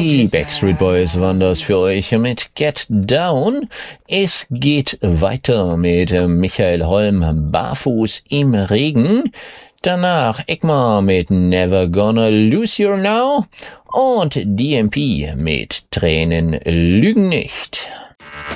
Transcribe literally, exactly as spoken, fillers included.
Die Backstreet Boys waren das für euch mit Get Down. Es geht weiter mit Michael Holm, Barfuß im Regen. Danach Ekmar mit Never Gonna Lose You Now und D M P mit Tränen lügen nicht.